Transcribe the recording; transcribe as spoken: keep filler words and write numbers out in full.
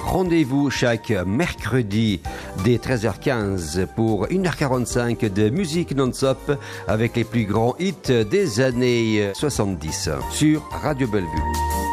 Rendez-vous chaque mercredi dès treize heures quinze pour une heure quarante-cinq de musique non-stop avec les plus grands hits des années soixante-dix sur Radio Bellevue.